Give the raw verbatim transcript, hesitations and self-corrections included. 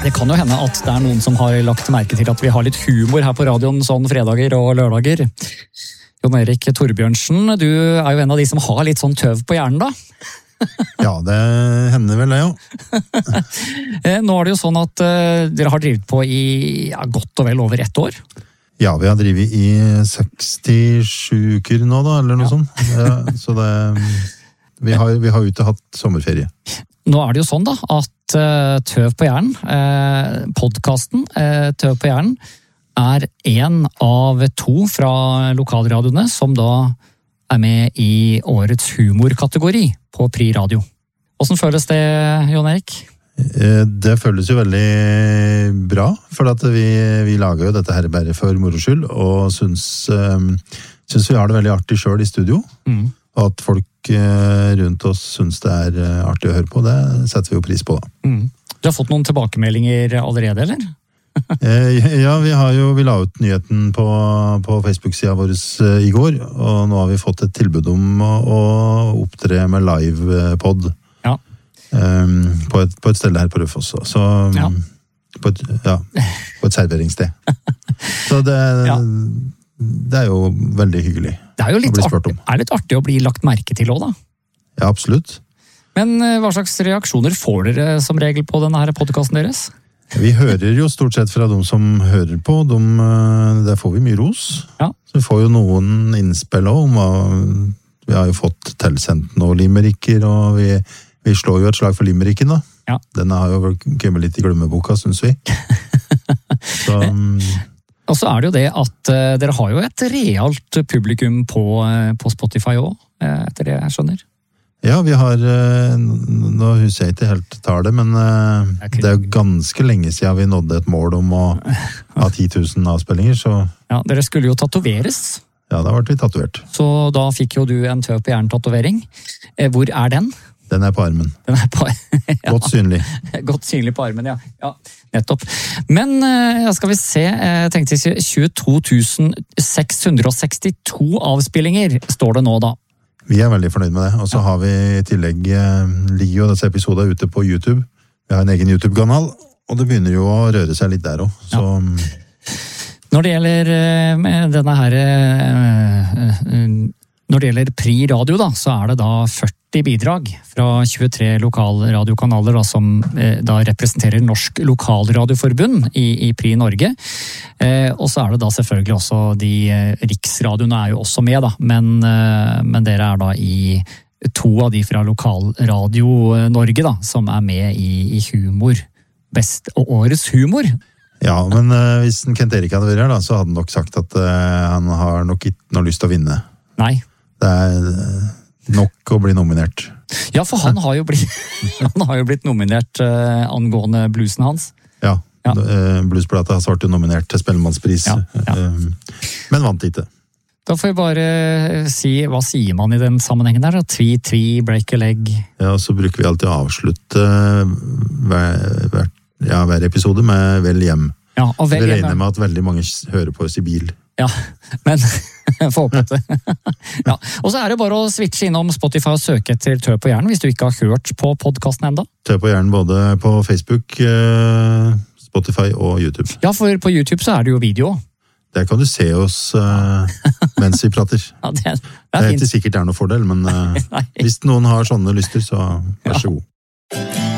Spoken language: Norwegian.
Det kan jo hende at det er noen som har lagt merke til at vi har litt humor her på radioen sånn fredager og lørdager. Jon Erik Torbjørnsen, du er jo en av de som har litt sånn tøv på hjernen da. Ja, det hender vel det jo. Nå er det jo sånn at uh, dere har drivet på i ja, godt og vel over ett år. Ja, vi har drivet i sekstisju uker nå da, eller noe ja. sånt. Ja, så det, vi har, vi har ute hatt sommerferie. Nå er det jo sånn da, at uh, Tøv på hjernen, uh, podcasten uh, Tøv på hjernen, er en av to fra lokalradioene som da er med i årets humorkategori på Pri Radio. Hvordan føles det, Jon Erik? Det føles jo veldig bra, for at vi, vi lager jo dette her bare for moro skyld, og synes, um, synes vi har det veldig artig selv i studio, mm. og at folk uh, rundt oss synes det er uh, artig å høre på, det setter vi jo pris på da. Mm. Du har fått noen tilbakemeldinger allerede, eller? Ja, vi har jo, vi la ut nyheten på, på Facebook-siden vår i går, og nå har vi fått et tilbud om å, å opptre med live-pod ja. um, på, et, på et sted her på Rødfoss. Så, ja. På, et, ja, på et serveringssted. Så det, ja. det er jo veldig hyggelig. Det er jo litt, artig, er litt artig å bli lagt merke til også, da. Ja, absolutt. Men hva slags reaksjoner får dere som regel på denne her podcasten deres? Vi hører jo stort sett fra de som hører på, de, der får vi mye ros. Ja. Så vi får jo noen innspill også, om, vi har jo fått tilsendt noen limericker, og vi, vi slår jo et slag for limericken da. Ja. Den har jo kommet litt i glemmeboka, synes vi. Så, og så er det jo det at uh, dere har jo et realt publikum på, uh, på Spotify også, uh, etter det jeg skjønner. Ja, vi har, nå husker jeg ikke helt tallet, men det er jo ganske lenge siden vi nådde et mål om å ha ti tusen avspillinger, så... Ja, dere skulle jo tatoveres. Ja, da ble vi tatovert. Så da fikk jo du en Tøv på hjernen-tatovering. Hvor er den? Den er på armen. Den er på... ja. Godt synlig. Godt synlig på armen, ja. Ja, nettopp. Men, ja, skal vi se, jeg tenkte tjueto tusen seks hundre sekstito avspillinger står det nå da. Vi er veldig fornøyd med det, og så har vi i tillegg, ligger jo disse episodene ute på YouTube. Vi har en egen YouTube-kanal, og det begynner jo å røre seg litt der også. Så... Ja. Når det gjelder denne her, når det gjelder Pri Radio da, så er det da førti bidrag fra tjuetre lokalradiokanaler da, som da representerer Norsk Lokalradioforbund i, i Pri Norge. Eh, og så er det da selvfølgelig også de riksradioene er jo også med da, men, men dere er da i to av de fra Lokalradio Norge da, som er med i, i humor, best og årets humor. Ja, men uh, hvis Kent Erik hadde vært her da, så hadde han nok sagt at uh, han har nok ikke noe lyst til å vinne. Nei. Det er nok å bli nominert. Ja, for han har jo blitt, han har jo blitt nominert uh, angående bluesen hans. Ja, ja. Uh, bluesplata har vært nominert til Spellemannspris, ja, ja. Uh, men vant ikke. Da får jeg bare si, hva sier man i den sammenhengen der? Tvi, tvi, break a leg. Ja, så bruker vi alltid å avslutte hver, hver, ja, hver episode med vel hjem. Ja, og vel vi hjem. regner med at veldig mange hører på oss i bil. Ja, men få opp dette. Ja. Og så er det bare å switche innom Spotify og søke etter Tøv på hjernen, hvis du ikke har hørt på podcasten enda. Tøv på hjernen både på Facebook, Spotify og YouTube. Ja, for på YouTube så er det jo video. Der kan du se oss uh, mens vi prater. Ja, det er, det er, det er ikke sikkert det er noen fordel, men uh, hvis noen har sånne lyster, så vær så god.